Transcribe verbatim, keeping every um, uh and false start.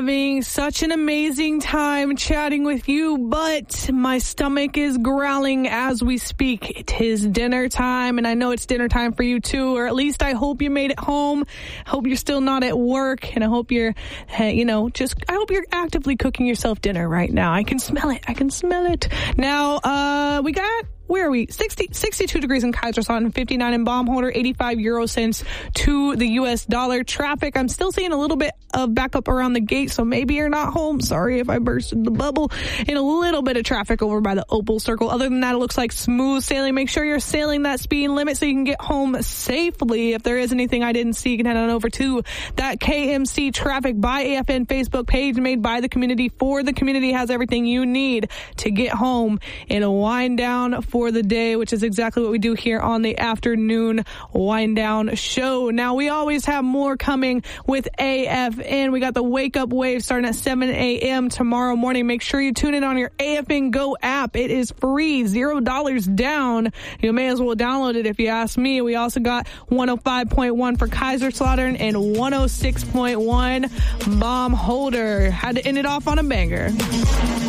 Having such an amazing time chatting with you, but my stomach is growling as we speak. It is dinner time, and I know it's dinner time for you too, or at least I hope you made it home. I hope you're still not at work, and I hope you're, you know, just, I hope you're actively cooking yourself dinner right now. I can smell it. I can smell it. Now, uh, we got... Where are we? sixty, sixty-two degrees in Kaiserslautern, fifty-nine in Baumholder, eighty-five euro cents to the U S dollar. Traffic, I'm still seeing a little bit of backup around the gate, so maybe you're not home. Sorry if I bursted the bubble. And a little bit of traffic over by the Opal Circle. Other than that, it looks like smooth sailing. Make sure you're sailing that speed limit so you can get home safely. If there is anything I didn't see, you can head on over to that K M C Traffic by A F N Facebook page made by the community for the community. Has everything you need to get home and a wind down for the day, which is exactly what we do here on the afternoon wind down show. Now, we always have more coming with A F N. We got the Wake Up Wave starting at seven a.m. tomorrow morning. Make sure you tune in on your A F N Go app. It is free, zero dollars down. You may as well download it if you ask me. We also got one oh five point one for Kaiserslautern and one oh six point one Baumholder. Had to end it off on a banger.